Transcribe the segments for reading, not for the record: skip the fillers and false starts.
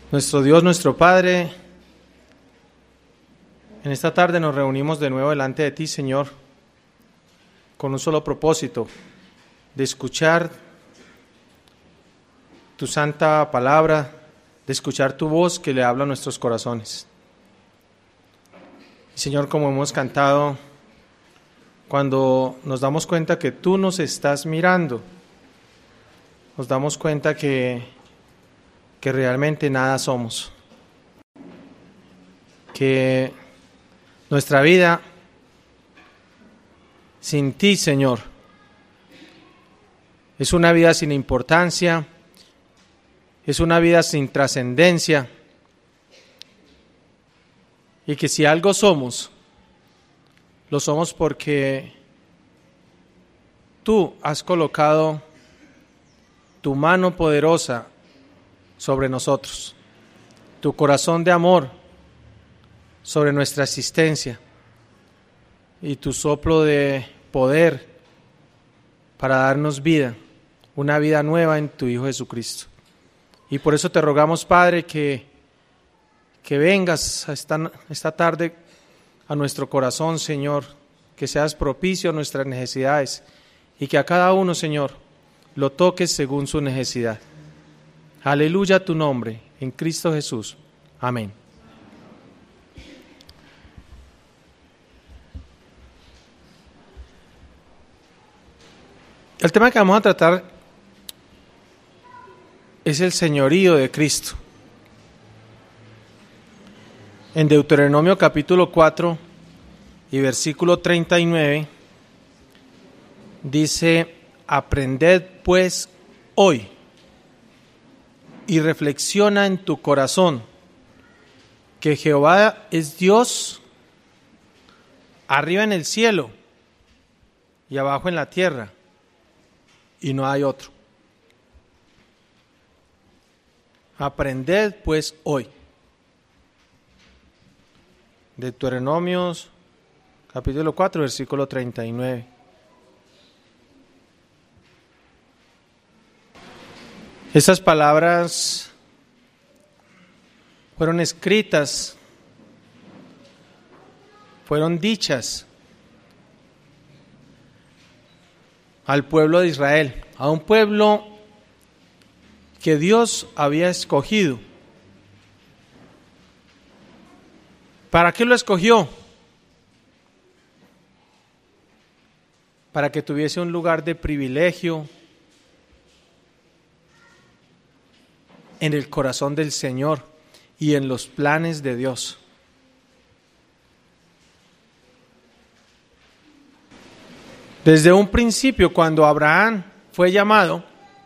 Nuestro Dios, nuestro Padre, en esta tarde nos reunimos de nuevo delante de ti, Señor, con un solo propósito, de escuchar tu santa palabra, de escuchar tu voz que le habla a nuestros corazones. Y Señor, como hemos cantado, cuando nos damos cuenta que tú nos estás mirando, nos damos cuenta que realmente nada somos, que nuestra vida sin ti, Señor, es una vida sin importancia, es una vida sin trascendencia, y que si algo somos, lo somos porque tú has colocado tu mano poderosa sobre nosotros, tu corazón de amor sobre nuestra existencia y tu soplo de poder para darnos vida, una vida nueva en tu Hijo Jesucristo. Y por eso te rogamos, Padre, que vengas esta tarde a nuestro corazón, Señor, que seas propicio a nuestras necesidades y que a cada uno, Señor, lo toques según su necesidad. Aleluya a tu nombre, en Cristo Jesús. Amén. El tema que vamos a tratar es el señorío de Cristo. En Deuteronomio capítulo 4 y versículo 39 dice: aprended pues hoy y reflexiona en tu corazón que Jehová es Dios arriba en el cielo y abajo en la tierra, y no hay otro. Aprended pues hoy. Deuteronomios capítulo 4, versículo 39. Esas palabras fueron escritas, fueron dichas al pueblo de Israel, a un pueblo que Dios había escogido. ¿Para qué lo escogió? Para que tuviese un lugar de privilegio en el corazón del Señor y en los planes de Dios. Desde un principio, cuando Abraham fue llamado,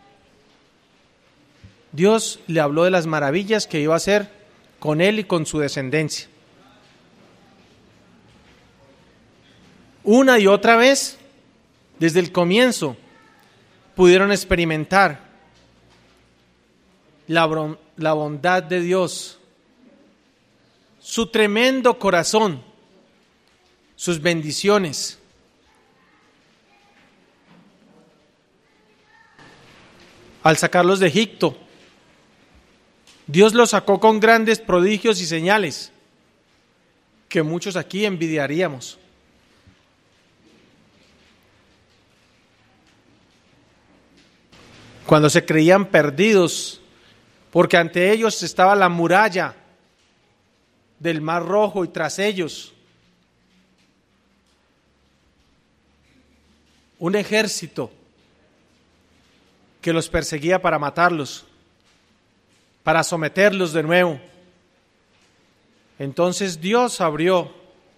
Dios le habló de las maravillas que iba a hacer con él y con su descendencia. Una y otra vez, desde el comienzo, pudieron experimentar la bondad de Dios, su tremendo corazón, sus bendiciones. Al sacarlos de Egipto, Dios los sacó con grandes prodigios y señales que muchos aquí envidiaríamos. Cuando se creían perdidos, porque ante ellos estaba la muralla del Mar Rojo y tras ellos un ejército que los perseguía para matarlos, para someterlos de nuevo. Entonces Dios abrió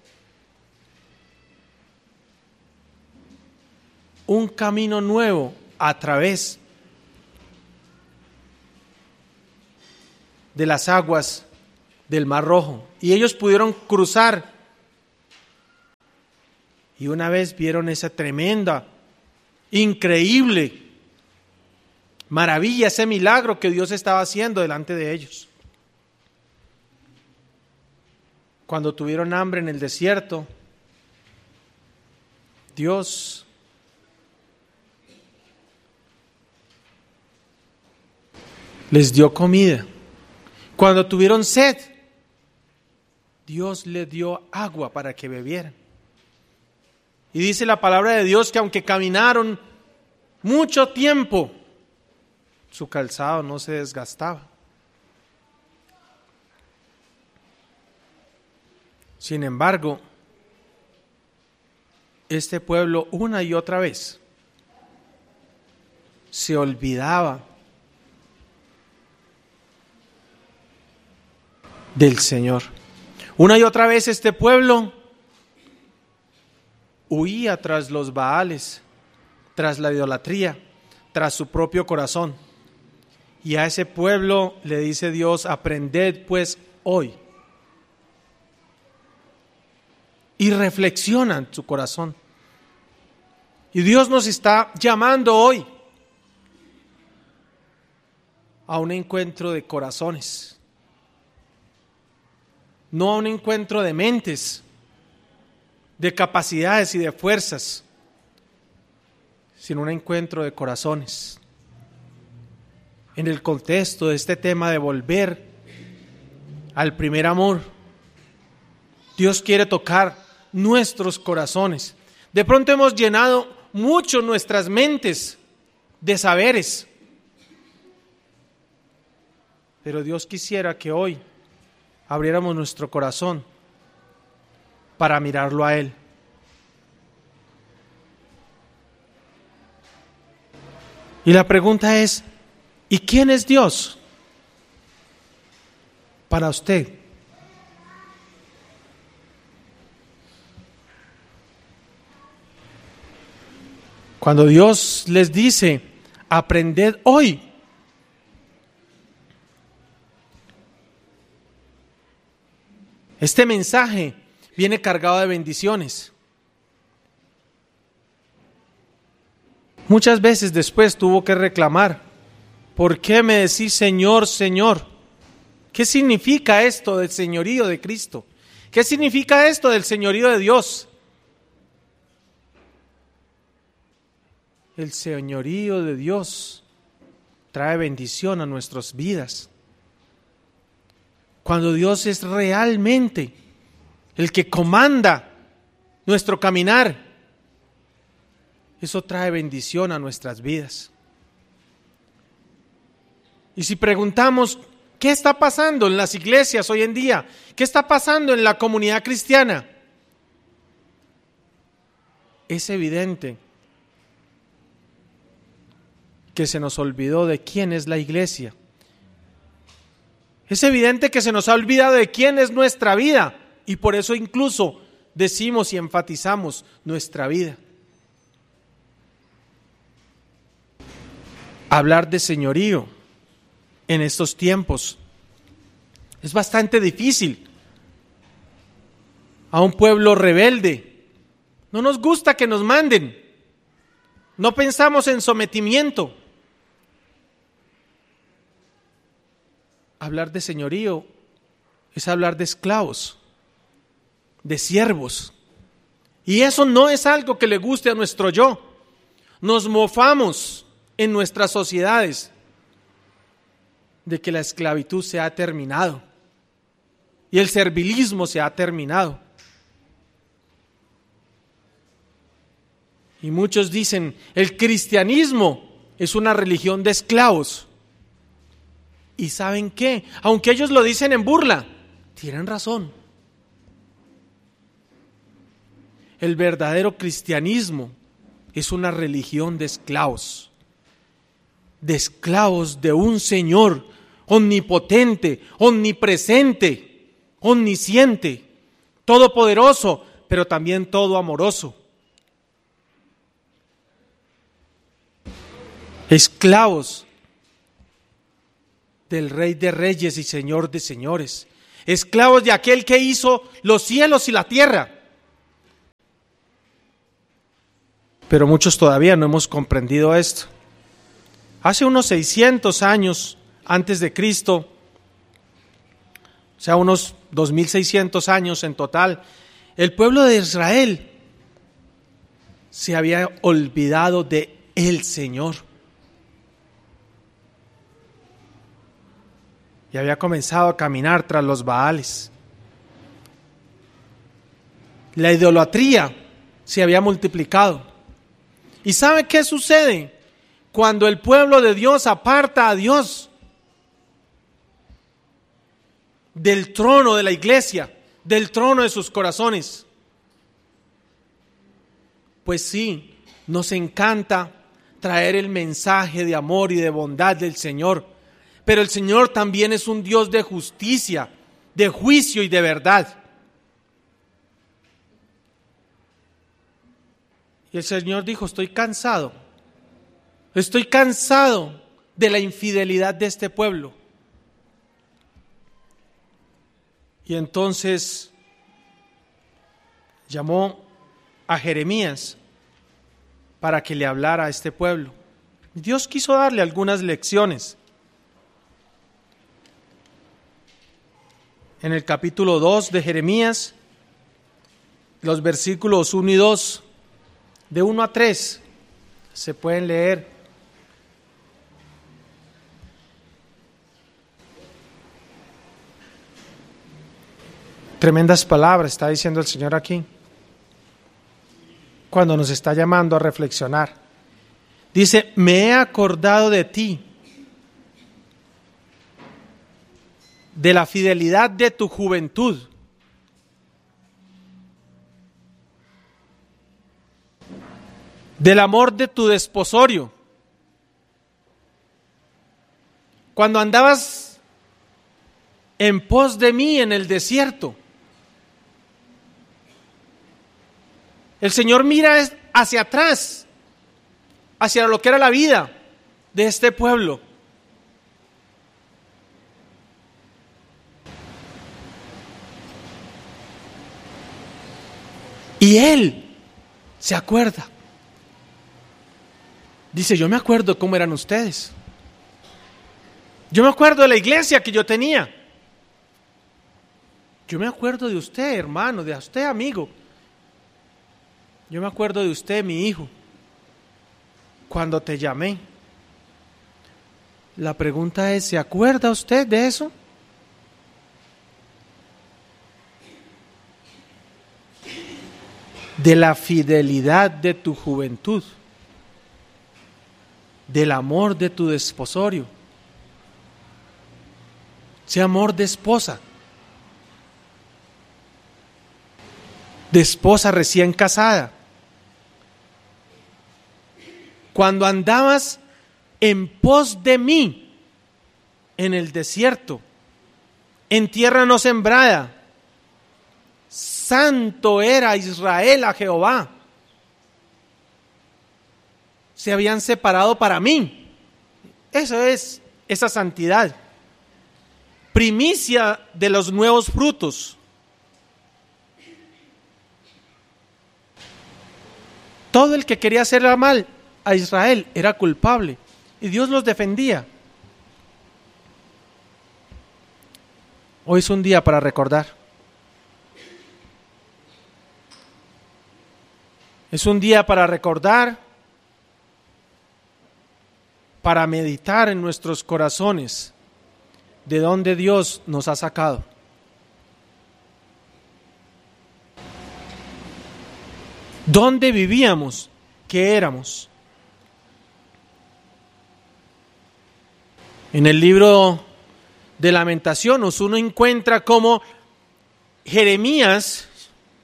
un camino nuevo a través de las aguas del Mar Rojo, y ellos pudieron cruzar, y una vez vieron esa tremenda, increíble maravilla, ese milagro que Dios estaba haciendo delante de ellos. Cuando tuvieron hambre en el desierto, Dios les dio comida. cuando tuvieron sed, Dios les dio agua para que bebieran. Y dice la palabra de Dios que aunque caminaron mucho tiempo, su calzado no se desgastaba. Sin embargo, este pueblo una y otra vez se olvidaba del Señor. Una y otra vez este pueblo huía tras los Baales, tras la idolatría, tras su propio corazón. Y a ese pueblo le dice Dios: aprended pues hoy. Y reflexiona en su corazón. Y Dios nos está llamando hoy a un encuentro de corazones, no a un encuentro de mentes, de capacidades y de fuerzas, sino un encuentro de corazones. En el contexto de este tema de volver al primer amor, Dios quiere tocar nuestros corazones. De pronto hemos llenado mucho nuestras mentes de saberes, pero Dios quisiera que hoy abriéramos nuestro corazón para mirarlo a Él. Y la pregunta es: ¿y quién es Dios para usted? Cuando Dios les dice: aprended hoy, este mensaje viene cargado de bendiciones. Muchas veces después tuvo que reclamar: ¿por qué me decís Señor, Señor? ¿Qué significa esto del señorío de Cristo? ¿Qué significa esto del señorío de Dios? El señorío de Dios trae bendición a nuestras vidas. Cuando Dios es realmente el que comanda nuestro caminar, eso trae bendición a nuestras vidas. Y si preguntamos: ¿qué está pasando en las iglesias hoy en día? ¿Qué está pasando en la comunidad cristiana? Es evidente que se nos olvidó de quién es la iglesia. Es evidente que se nos ha olvidado de quién es nuestra vida, y por eso incluso decimos y enfatizamos nuestra vida. Hablar de señorío en estos tiempos es bastante difícil. A un pueblo rebelde no nos gusta que nos manden, no pensamos en sometimiento. Hablar de señorío es hablar de esclavos, de siervos. Y eso no es algo que le guste a nuestro yo. Nos mofamos en nuestras sociedades de que la esclavitud se ha terminado y el servilismo se ha terminado. Y muchos dicen: el cristianismo es una religión de esclavos. ¿Y saben qué? Aunque ellos lo dicen en burla, tienen razón. El verdadero cristianismo es una religión de esclavos de un Señor omnipotente, omnipresente, omnisciente, todopoderoso, pero también todo amoroso. Esclavos del Rey de Reyes y Señor de Señores, esclavos de aquel que hizo los cielos y la tierra. Pero muchos todavía no hemos comprendido esto. Hace unos 600 años antes de Cristo, o sea, unos 2600 años en total, el pueblo de Israel se había olvidado de el Señor. y había comenzado a caminar tras los Baales. La idolatría se había multiplicado. ¿Y sabe qué sucede cuando el pueblo de Dios aparta a Dios del trono de la iglesia, del trono de sus corazones? Pues sí, nos encanta traer el mensaje de amor y de bondad del Señor, pero el Señor también es un Dios de justicia, de juicio y de verdad. Y el Señor dijo: estoy cansado de la infidelidad de este pueblo. Y entonces llamó a Jeremías para que le hablara a este pueblo. Dios quiso darle algunas lecciones. En el capítulo 2 de Jeremías, los versículos 1 y 2, de 1 a 3, se pueden leer. Tremendas palabras está diciendo el Señor aquí, cuando nos está llamando a reflexionar. Dice: me he acordado de ti, de la fidelidad de tu juventud, del amor de tu desposorio, cuando andabas en pos de mí en el desierto. El Señor mira hacia atrás, hacia lo que era la vida de este pueblo. Y Él se acuerda. Dice: yo me acuerdo cómo eran ustedes. Yo me acuerdo de la iglesia que yo tenía. Yo me acuerdo de usted, hermano, de usted, amigo. Yo me acuerdo de usted, mi hijo, cuando te llamé. La pregunta es: ¿se acuerda usted de eso? De la fidelidad de tu juventud, del amor de tu desposorio, ese amor de esposa recién casada, cuando andabas en pos de mí en el desierto, en tierra no sembrada. Santo era Israel a Jehová. Se habían separado para mí. Eso es esa santidad. Primicia de los nuevos frutos. Todo el que quería hacer mal a Israel era culpable y Dios los defendía. Hoy es un día para recordar. Es un día para recordar, para meditar en nuestros corazones de dónde Dios nos ha sacado. ¿Dónde vivíamos? ¿Qué éramos? En el libro de Lamentaciones uno encuentra cómo Jeremías,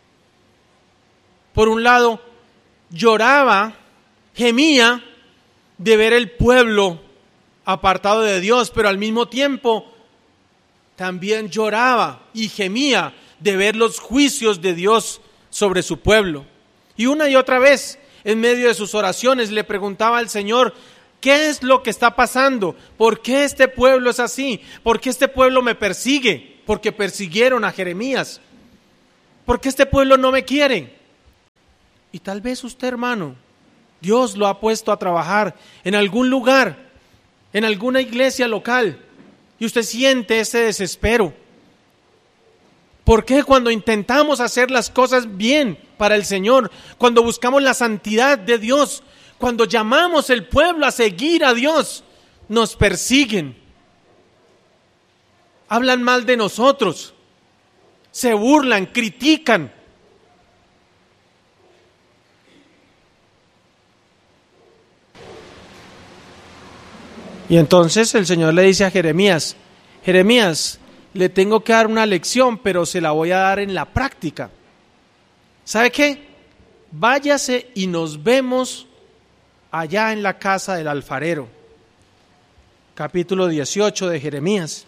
por un lado, lloraba, gemía de ver el pueblo apartado de Dios, pero al mismo tiempo también lloraba y gemía de ver los juicios de Dios sobre su pueblo. Y una y otra vez, en medio de sus oraciones, le preguntaba al Señor: ¿qué es lo que está pasando? ¿Por qué este pueblo es así? ¿Por qué este pueblo me persigue? Porque persiguieron a Jeremías. ¿Por qué este pueblo no me quiere? Y tal vez usted, hermano, Dios lo ha puesto a trabajar en algún lugar, en alguna iglesia local, y usted siente ese desespero. ¿Por qué cuando intentamos hacer las cosas bien para el Señor, cuando buscamos la santidad de Dios, cuando llamamos al pueblo a seguir a Dios, nos persiguen? hablan mal de nosotros, se burlan, critican. Y entonces el Señor le dice a Jeremías: Jeremías, le tengo que dar una lección, pero se la voy a dar en la práctica. ¿Sabe qué? Váyase y nos vemos allá en la casa del alfarero. Capítulo 18 de Jeremías.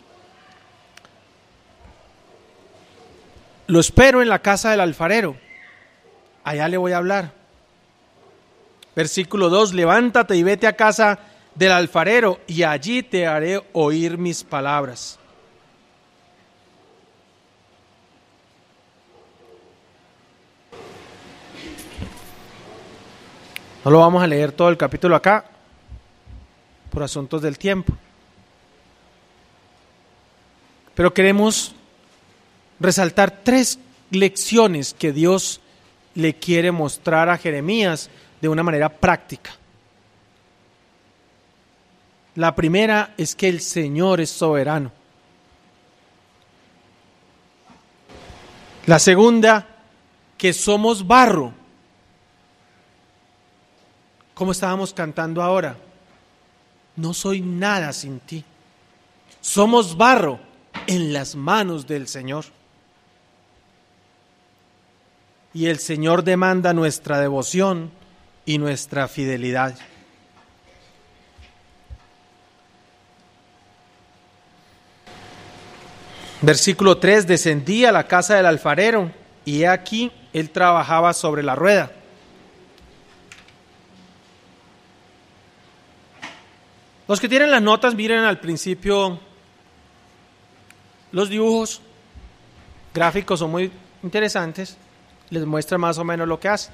Lo espero en la casa del alfarero. Allá le voy a hablar. Versículo 2: levántate y vete a casa del alfarero, y allí te haré oír mis palabras. No lo vamos a leer todo el capítulo acá, por asuntos del tiempo. Pero queremos resaltar 3 lecciones que Dios le quiere mostrar a Jeremías de una manera práctica. La primera es que el Señor es soberano. La segunda, que somos barro. Como estábamos cantando ahora, no soy nada sin ti. Somos barro en las manos del Señor. Y el Señor demanda nuestra devoción y nuestra fidelidad. Versículo 3: descendí a la casa del alfarero, y he aquí, él trabajaba sobre la rueda. Los que tienen las notas, miren al principio los dibujos gráficos, son muy interesantes, les muestra más o menos lo que hace.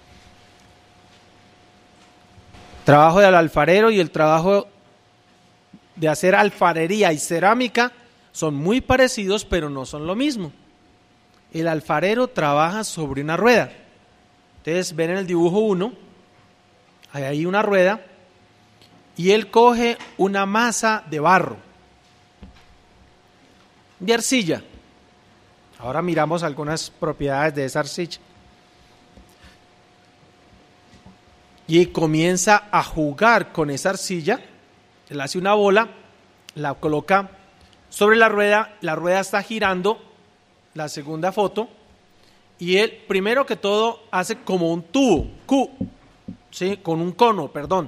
Trabajo del alfarero y el trabajo de hacer alfarería y cerámica son muy parecidos, pero no son lo mismo. El alfarero trabaja sobre una rueda. Ustedes ven en el dibujo 1, hay ahí una rueda, y él coge una masa de barro, de arcilla. Ahora miramos algunas propiedades de esa arcilla. Y comienza a jugar con esa arcilla. Él hace una bola, la coloca sobre la rueda está girando, la segunda foto, y él primero que todo hace como un tubo, ¿sí? Con un cono, perdón.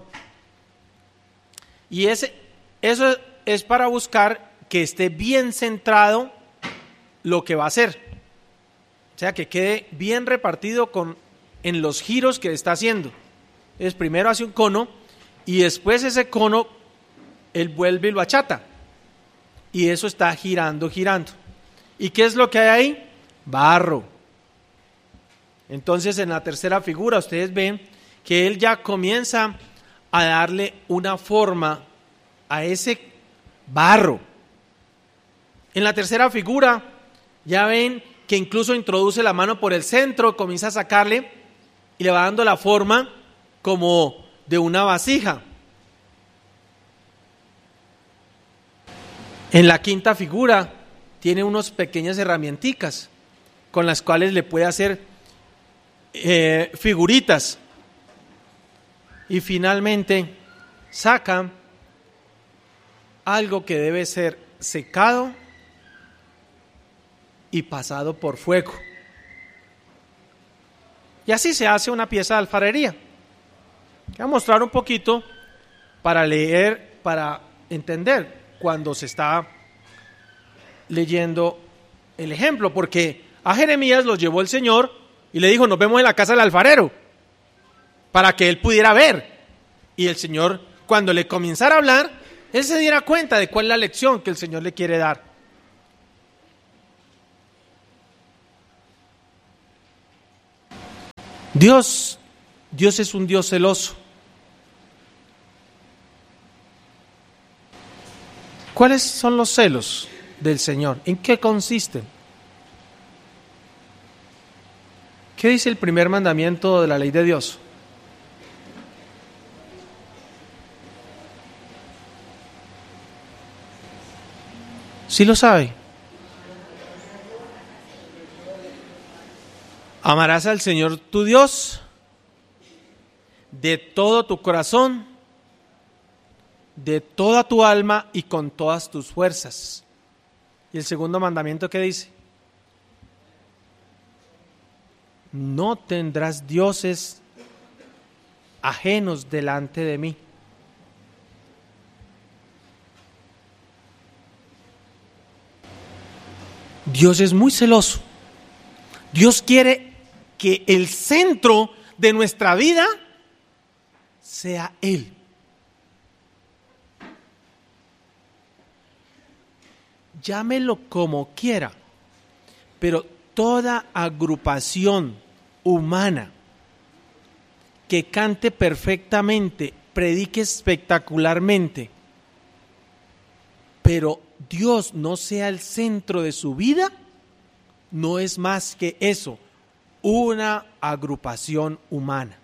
Y eso es para buscar que esté bien centrado lo que va a hacer. O sea, que quede bien repartido en los giros que está haciendo. Entonces, primero hace un cono y después ese cono él vuelve y lo achata. Y eso está girando. ¿Y qué es lo que hay ahí? Barro. Entonces, en la tercera figura ustedes ven que él ya comienza a darle una forma a ese barro. En la tercera figura ya ven que incluso introduce la mano por el centro, comienza a sacarle y le va dando la forma como de una vasija. En la quinta figura tiene unas pequeñas herramienticas con las cuales le puede hacer figuritas. Y finalmente saca algo que debe ser secado y pasado por fuego. Y así se hace una pieza de alfarería. Voy a mostrar un poquito para leer, para entender cuando se está leyendo el ejemplo, porque a Jeremías lo llevó el Señor y le dijo: nos vemos en la casa del alfarero, para que él pudiera ver. Y el Señor, cuando le comenzara a hablar, él se diera cuenta de cuál es la lección que el Señor le quiere dar. Dios es un Dios celoso. ¿Cuáles son los celos del Señor? ¿En qué consisten? ¿Qué dice el primer mandamiento de la ley de Dios? ¿Sí lo sabe? Amarás al Señor tu Dios de todo tu corazón, de toda tu alma y con todas tus fuerzas. ¿Y el segundo mandamiento qué dice? No tendrás dioses ajenos delante de mí. Dios es muy celoso. Dios quiere que el centro de nuestra vida sea Él. Llámelo como quiera, pero toda agrupación humana que cante perfectamente, predique espectacularmente, pero Dios no sea el centro de su vida, no es más que eso, una agrupación humana.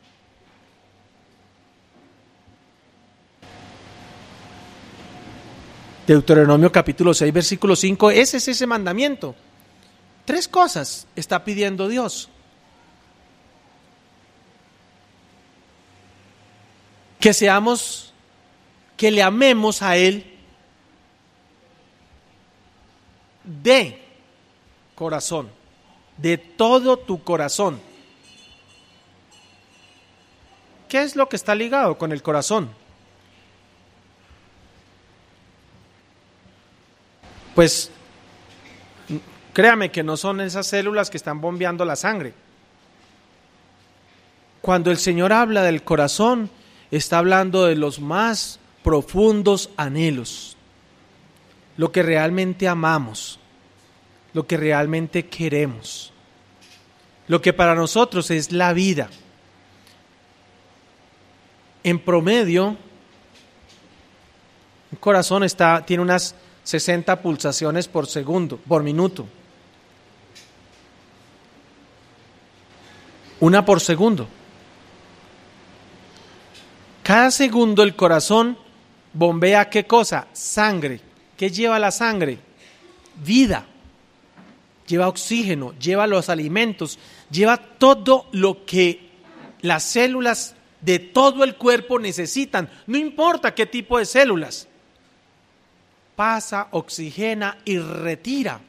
Deuteronomio capítulo 6, versículo 5, ese es ese mandamiento. 3 cosas está pidiendo Dios. Que le amemos a Él de corazón, de todo tu corazón. ¿Qué es lo que está ligado con el corazón? Pues créame que no son esas células que están bombeando la sangre. Cuando el Señor habla del corazón, está hablando de los más profundos anhelos, lo que realmente amamos, lo que realmente queremos, lo que para nosotros es la vida. En promedio, un corazón tiene unas 60 pulsaciones por segundo, por minuto. Una por segundo. Cada segundo el corazón bombea ¿qué cosa? Sangre. ¿Qué lleva la sangre? Vida. Lleva oxígeno, lleva los alimentos, lleva todo lo que las células de todo el cuerpo necesitan. No importa qué tipo de células. Pasa, oxigena y retira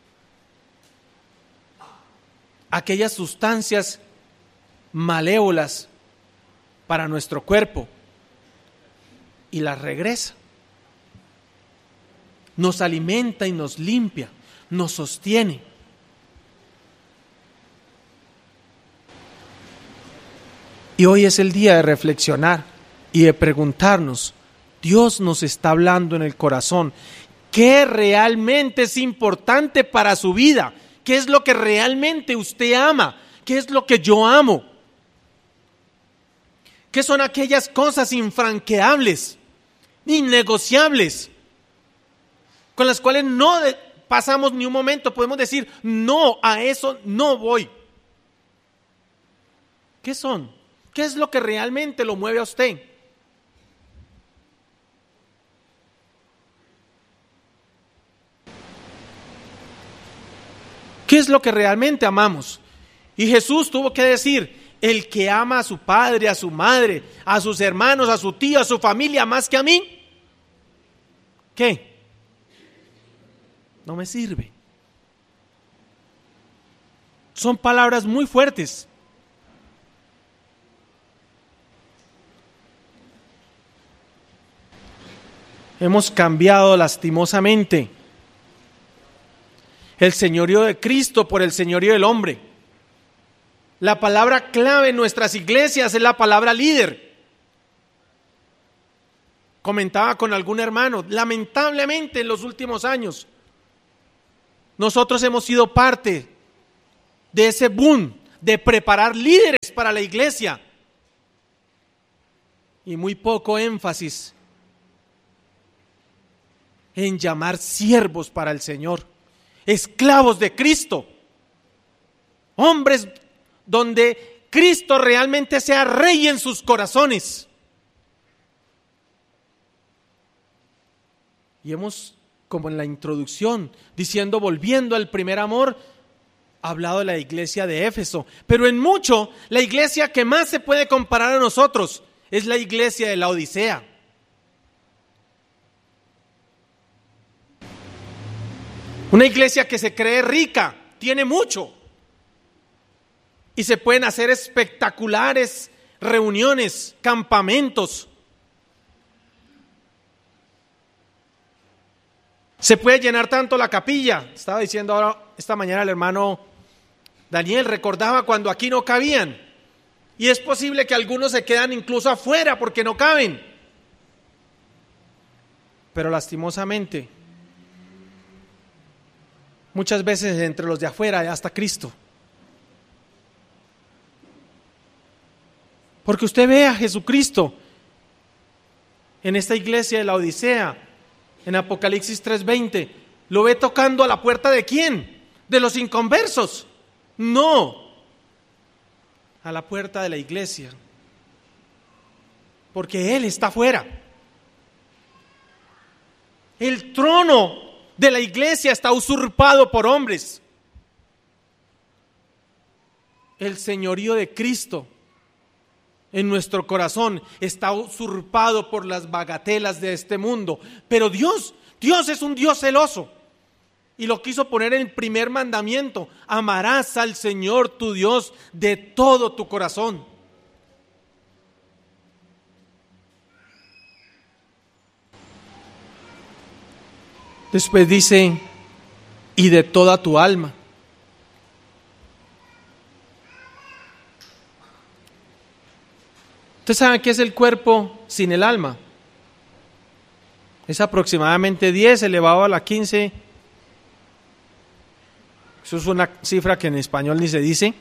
aquellas sustancias malévolas para nuestro cuerpo y las regresa. Nos alimenta y nos limpia, nos sostiene. Y hoy es el día de reflexionar y de preguntarnos, Dios nos está hablando en el corazón, ¿qué realmente es importante para su vida? ¿Qué es lo que realmente usted ama? ¿Qué es lo que yo amo? ¿Qué son aquellas cosas infranqueables, innegociables, con las cuales no pasamos ni un momento? Podemos decir, no, a eso no voy. ¿Qué son? ¿Qué es lo que realmente lo mueve a usted? ¿Qué es lo que realmente amamos? Y Jesús tuvo que decir, el que ama a su padre, a su madre, a sus hermanos, a su tío, a su familia más que a mí, ¿qué? No me sirve. Son palabras muy fuertes. Hemos cambiado lastimosamente el señorío de Cristo por el señorío del hombre. La palabra clave en nuestras iglesias es la palabra líder. Comentaba con algún hermano, lamentablemente en los últimos años, nosotros hemos sido parte de ese boom de preparar líderes para la iglesia y muy poco énfasis en llamar siervos para el Señor, esclavos de Cristo, hombres donde Cristo realmente sea rey en sus corazones. Y hemos como en la introducción, diciendo, volviendo al primer amor, ha hablado de la iglesia de Éfeso. Pero en mucho, la iglesia que más se puede comparar a nosotros es la iglesia de la Odisea. Una iglesia que se cree rica, tiene mucho. Y se pueden hacer espectaculares reuniones, campamentos. Se puede llenar tanto la capilla. Estaba diciendo ahora, esta mañana el hermano Daniel, recordaba cuando aquí no cabían. Y es posible que algunos se quedan incluso afuera porque no caben. Pero lastimosamente, muchas veces entre los de afuera ya está Cristo. Porque usted ve a Jesucristo en esta iglesia de la Odisea, en Apocalipsis 3:20, ¿lo ve tocando a la puerta de quién? ¿De los inconversos? No, a la puerta de la iglesia, porque Él está afuera. El trono de la iglesia está usurpado por hombres. El señorío de Cristo en nuestro corazón está usurpado por las bagatelas de este mundo. Pero Dios es un Dios celoso y lo quiso poner en el primer mandamiento: amarás al Señor tu Dios de todo tu corazón. Después dice, y de toda tu alma. ¿Ustedes saben qué es el cuerpo sin el alma? Es aproximadamente 10 elevado a la 15. Eso es una cifra que en español ni se dice.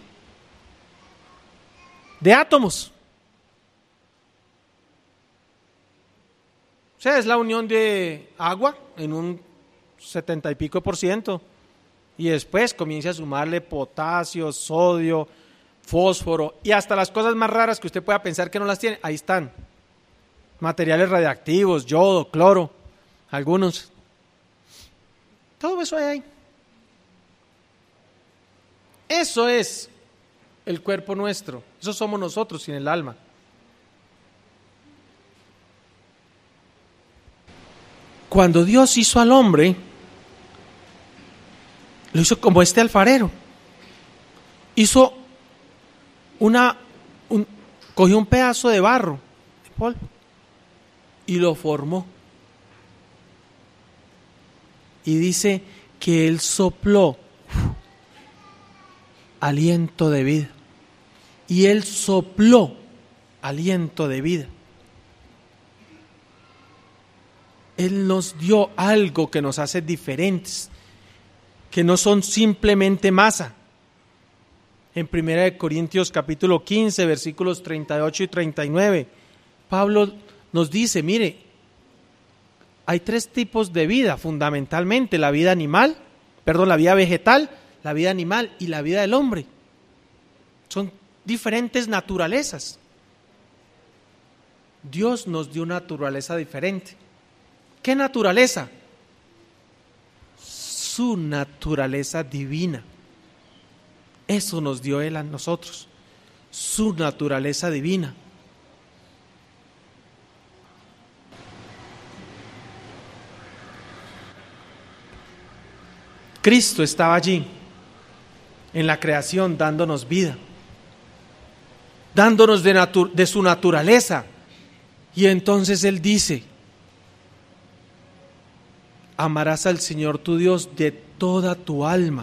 De átomos. O sea, es la unión de agua en un 70 y pico %. Y después comienza a sumarle potasio, sodio, fósforo y hasta las cosas más raras que usted pueda pensar que no las tiene, ahí están. Materiales radiactivos, yodo, cloro, algunos. Todo eso hay ahí. Eso es el cuerpo nuestro. Eso somos nosotros sin el alma. Cuando Dios hizo al hombre, lo hizo como este alfarero. Hizo cogió un pedazo de barro, de polvo, y lo formó. Y dice que Él sopló aliento de vida. Y Él sopló aliento de vida. Él nos dio algo que nos hace diferentes, que no son simplemente masa. En 1 Corintios capítulo 15, versículos 38 y 39, Pablo nos dice, mire, hay 3 tipos de vida fundamentalmente: la vida la vida vegetal, la vida animal y la vida del hombre. Son diferentes naturalezas. Dios nos dio una naturaleza diferente. ¿Qué naturaleza? Su naturaleza divina. Eso nos dio Él a nosotros, su naturaleza divina. Cristo estaba allí en la creación dándonos vida, dándonos de su naturaleza. Y entonces Él dice, amarás al Señor tu Dios de toda tu alma.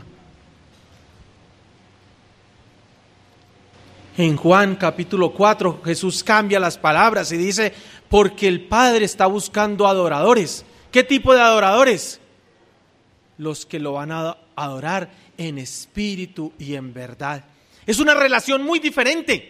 En Juan capítulo 4, Jesús cambia las palabras y dice, porque el Padre está buscando adoradores. ¿Qué tipo de adoradores? Los que lo van a adorar en espíritu y en verdad. Es una relación muy diferente.